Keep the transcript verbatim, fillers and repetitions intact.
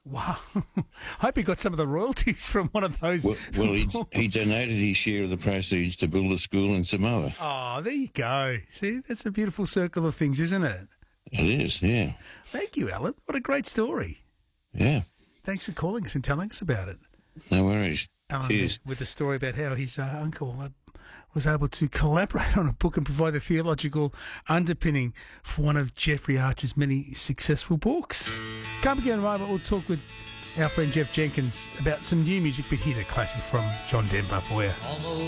Wow. I hope he got some of the royalties from one of those. Well, well he, he donated his share of the proceeds to build a school in Samoa. Oh, there you go. See, that's a beautiful circle of things, isn't it? It is, yeah. Thank you, Alan. What a great story. Yeah. Thanks for calling us and telling us about it. No worries. Alan, Cheers. with the story about how his uh, uncle uh, was able to collaborate on a book and provide the theological underpinning for one of Jeffrey Archer's many successful books. Come again in a moment, we'll talk with our friend Jeff Jenkins about some new music, but here's a classic from John Denver for you.